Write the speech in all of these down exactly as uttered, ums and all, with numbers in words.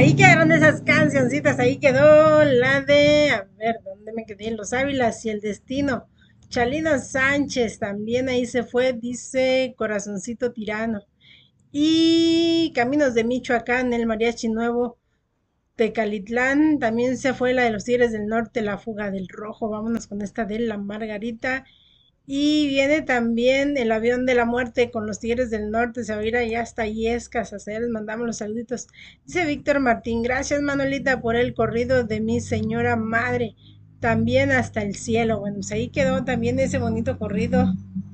ahí quedaron esas cancioncitas, ahí quedó la de, a ver, ¿dónde me quedé? Los Ávilas y el Destino. Chalino Sánchez también ahí se fue, dice Corazoncito Tirano. Y Caminos de Michoacán, el Mariachi Nuevo. Tecalitlán también se fue la de los Tigres del Norte, la fuga del Rojo. Vámonos con esta de la Margarita. Y viene también el avión de la muerte con los Tigres del Norte. Se va a ir allá hasta Yescas. A les mandamos los saluditos. Dice Víctor Martín, gracias Manuelita por el corrido de mi señora madre. También hasta el cielo. Bueno, pues ahí quedó también ese bonito corrido.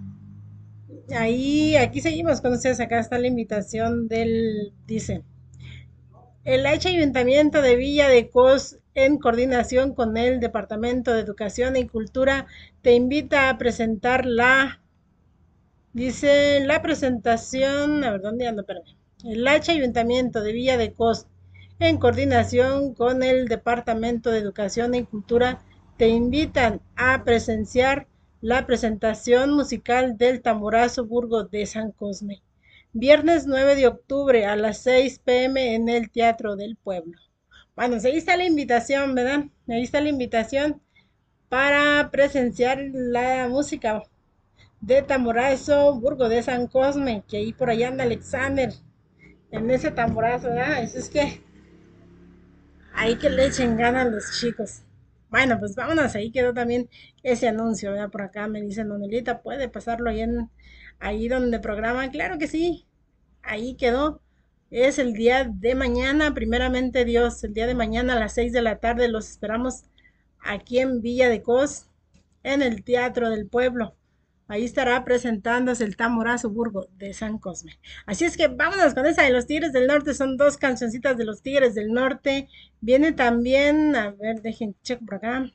Ahí, aquí seguimos con ustedes. Acá está la invitación del, dice, el H Ayuntamiento de Villa de Cos, en coordinación con el Departamento de Educación y Cultura, te invita a presentar la, dice, la presentación, a ver, ¿dónde ando? Espérame. El H Ayuntamiento de Villa de Cos, en coordinación con el Departamento de Educación y Cultura, te invitan a presenciar la presentación musical del Tamborazo Burgo de San Cosme. Viernes nueve de octubre a las seis p m en el Teatro del Pueblo. Bueno, pues ahí está la invitación, ¿verdad? Ahí está la invitación para presenciar la música de Tamborazo, Burgo de San Cosme, que ahí por allá anda Alexander, en ese tamborazo, ¿verdad? Eso es que ahí que le echen ganas los chicos. Bueno, pues vámonos, ahí quedó también ese anuncio, ¿verdad? Por acá me dicen, Donelita, ¿puede pasarlo ahí, en, ahí donde programan? Claro que sí, ahí quedó. Es el día de mañana, primeramente Dios, el día de mañana a las seis de la tarde los esperamos aquí en Villa de Cos, en el Teatro del Pueblo. Ahí estará presentándose el Tamborazo Burgo de San Cosme. Así es que vámonos con esa de los Tigres del Norte. Son dos cancioncitas de los Tigres del Norte. Viene también, a ver, dejen checo por acá.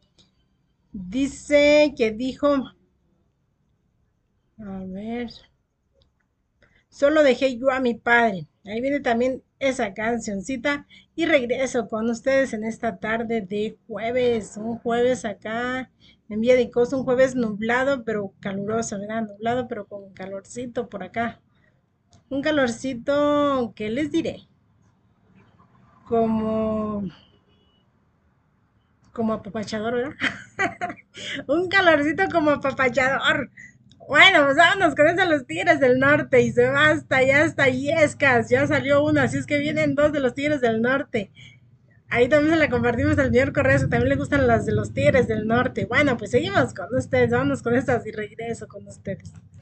Dice que dijo, a ver, solo dejé yo a mi padre. Ahí viene también esa cancioncita. Y regreso con ustedes en esta tarde de jueves. Un jueves acá en Villa de Costa. Un jueves nublado pero caluroso, ¿verdad? Nublado pero con calorcito por acá. Un calorcito, ¿qué les diré? Como, como apapachador, ¿verdad? Un calorcito como apapachador. Bueno, pues vámonos con eso los Tigres del Norte y se va hasta allá, hasta Yescas. Ya salió uno, así es que vienen dos de los Tigres del Norte. Ahí también se la compartimos al señor Correa, que también le gustan las de los Tigres del Norte. Bueno, pues seguimos con ustedes, vámonos con estas y regreso con ustedes.